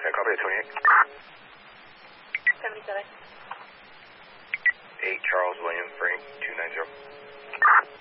copy at 28. 77. 8 Charles William Frank 290.